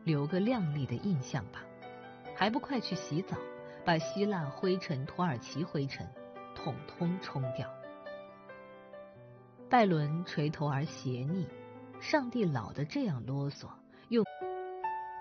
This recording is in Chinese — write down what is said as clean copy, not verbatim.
留个亮丽的印象吧，还不快去洗澡，把希腊灰尘、土耳其灰尘统统冲掉。拜伦垂头而斜睨，上帝老得这样啰嗦，又